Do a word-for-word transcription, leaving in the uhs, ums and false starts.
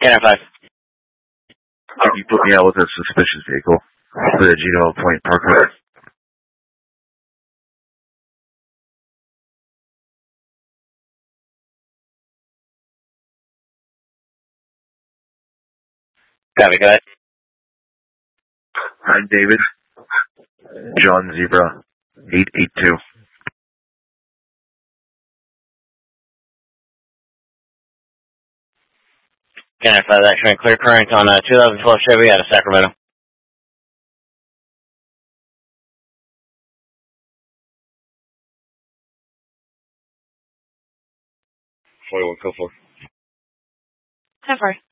Can I five? Can you put me out with a suspicious vehicle for the Gino Point Parkway? Copy, go ahead. Hi, David. John Zebra, eight eight two. Can I five that train? Clear current on a two thousand twelve Chevy out of Sacramento. forty-one, code four. ten four.